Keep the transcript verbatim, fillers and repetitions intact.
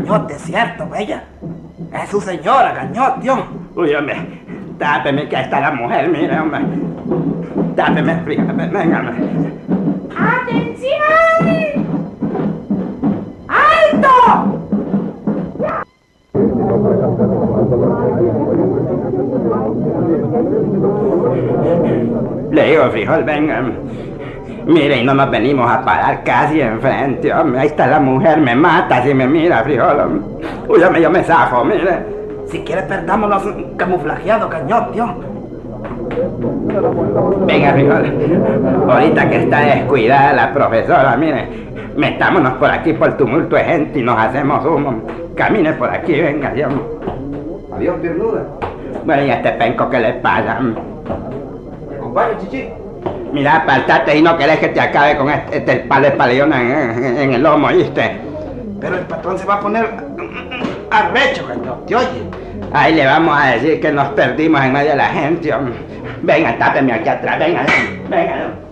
Cañote, es cierto, bella. Es su señora, Cañote, hombre. Uy, hombre, tápeme que ahí está la mujer, mire, hombre. Tápeme, fíjate, venga, hombre. ¡Atención! ¡Alto! Le digo, frijol, venga. Mire, y no nos venimos a parar casi enfrente, hombre. Ahí está la mujer, me mata si me mira, frijol, hombre. Uy, hombre, yo me zafo, mire. Si quiere, perdámonos camuflajeado, Cañote, hombre. Venga, frijol. Ahorita que está descuidada la profesora, mire. Metámonos por aquí por el tumulto de gente y nos hacemos humo. Camine por aquí, venga, Dios. Adiós, piernuda. Bueno, ¿y a este penco qué le pasa? ¿Te acompaño, Chichi? Mira, apartate y no querés que te acabe con este, este palo de paleona en, en, en el lomo, ¿viste? Pero el patrón se va a poner arrecho, Cañote, oye. Ahí le vamos a decir que nos perdimos en medio de la gente, hombre. Venga, tápeme aquí atrás, venga, venga.